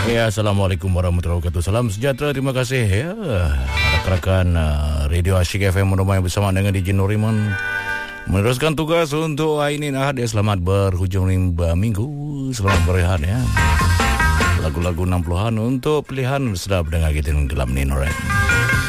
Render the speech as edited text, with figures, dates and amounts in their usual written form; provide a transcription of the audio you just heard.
Ya, Assalamualaikum warahmatullahi wabarakatuh. Salam sejahtera, terima kasih ya. Rakan-rakan Radio Asyik FM menemani bersama dengan DJ Nuriman meneruskan tugas untuk Ainin Ahad ya. Selamat berhujung minggu, selamat berehat ya. Lagu-lagu 60-an untuk pilihan sedap dengan kita dalam ni, alright.